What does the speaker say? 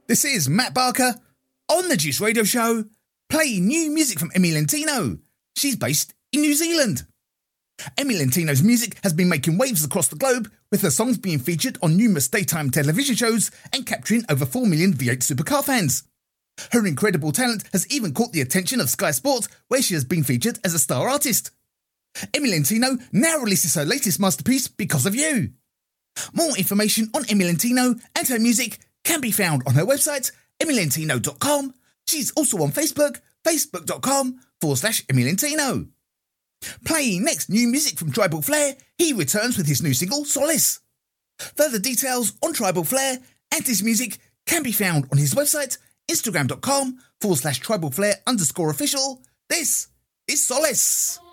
This is Matt Barker on the Juice Radio Show, playing new music from Emi Lentino. She's based in New Zealand. Emi Lentino's music has been making waves across the globe, with her songs being featured on numerous daytime television shows and capturing over 4 million V8 supercar fans. Her incredible talent has even caught the attention of Sky Sports, where she has been featured as a star artist. Emi Lentino now releases her latest masterpiece, Because of You. More information on Emi Lentino and her music can be found on her website, emilentino.com. She's also on Facebook, facebook.com/Emi Lentino. Playing next new music from Tribal Flair, he returns with his new single, Solace. Further details on Tribal Flair and his music can be found on his website, instagram.com/Tribal Flair_official. This is Solace.